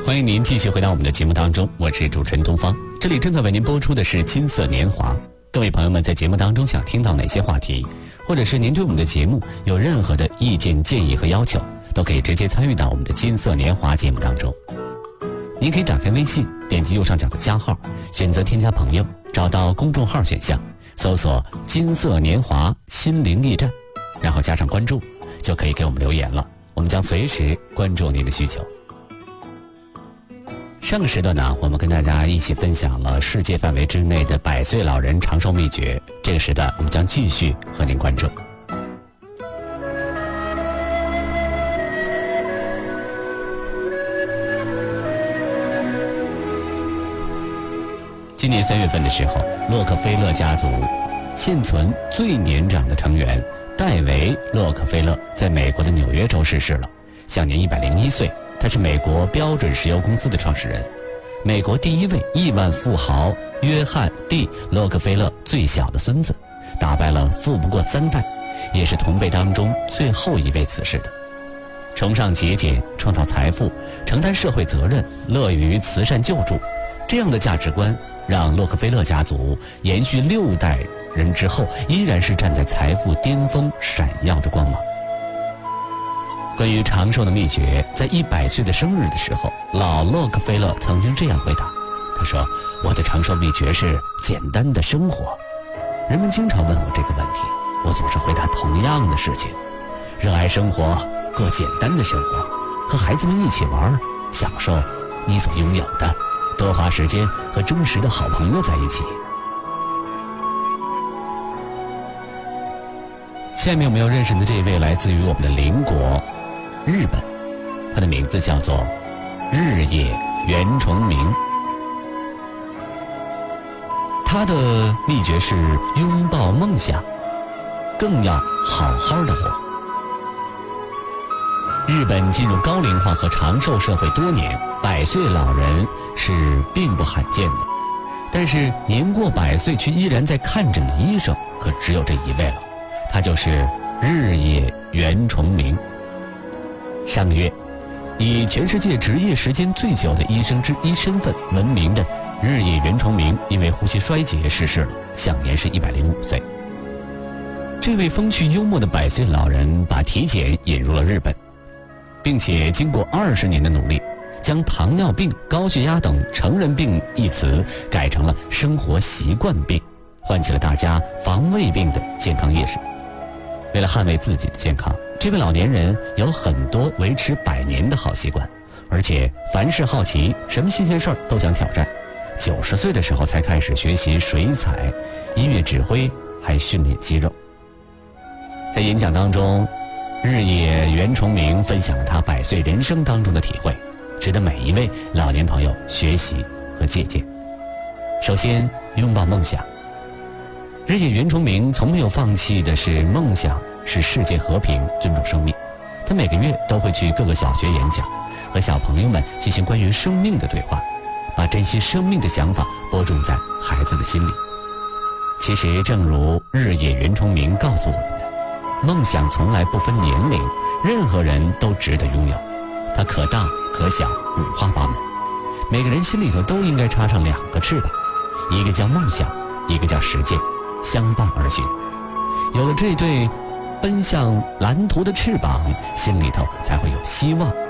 欢迎您继续回到我们的节目当中，我是主持人东方。这里正在为您播出的是金色年华。各位朋友们在节目当中想听到哪些话题，或者是您对我们的节目有任何的意见建议和要求，都可以直接参与到我们的金色年华节目当中。您可以打开微信，点击右上角的加号，选择添加朋友，找到公众号选项，搜索金色年华心灵驿站，然后加上关注，就可以给我们留言了，我们将随时关注您的需求。上个时段呢，我们跟大家一起分享了世界范围之内的100岁老人长寿秘诀。这个时段我们将继续和您关注。今年3月份的时候，洛克菲勒家族现存最年长的成员戴维·洛克菲勒在美国的纽约州逝世了，享年101岁。他是美国标准石油公司的创始人，美国第一位亿万富豪约翰 ·D· 洛克菲勒最小的孙子，打败了富不过3代，也是同辈当中最后一位辞世的。崇尚节俭，创造财富，承担社会责任，乐于慈善救助，这样的价值观让洛克菲勒家族延续6代人之后，依然是站在财富巅峰，闪耀着光芒。关于长寿的秘诀，在100岁的生日的时候，老洛克菲勒曾经这样回答，他说：我的长寿秘诀是简单的生活。人们经常问我这个问题，我总是回答同样的事情：热爱生活，过简单的生活，和孩子们一起玩，享受你所拥有的，多花时间和忠实的好朋友在一起。下面我们要认识的这位来自于我们的邻国日本，他的名字叫做日野原重明。他的秘诀是拥抱梦想，更要好好的活。日本进入高龄化和长寿社会多年，100岁老人是并不罕见的，但是年过100岁却依然在看诊的医生可只有这一位了，他就是日野原重明。上个月，以全世界执业时间最久的医生之一身份闻名的日野原重明因为呼吸衰竭逝世了，享年是105岁。这位风趣幽默的100岁老人把体检引入了日本，并且经过20年的努力，将糖尿病、高血压等成人病一词改成了生活习惯病，唤起了大家防胃病的健康意识。为了捍卫自己的健康，这位老年人有很多维持100年的好习惯，而且凡事好奇，什么新鲜事儿都想挑战。90岁的时候才开始学习水彩、音乐指挥，还训练肌肉。在演讲当中，日野原重明分享了他100岁人生当中的体会，值得每一位老年朋友学习和借鉴。首先，拥抱梦想。日野原重明从没有放弃的是梦想是世界和平，尊重生命。他每个月都会去各个小学演讲，和小朋友们进行关于生命的对话，把珍惜生命的想法播种在孩子的心里。其实正如日野原重明告诉我们的，梦想从来不分年龄，任何人都值得拥有。它可大可小，五花八门，每个人心里头都应该插上2个翅膀，一个叫梦想，一个叫实践，相伴而行。有了这对奔向蓝图的翅膀，心里头才会有希望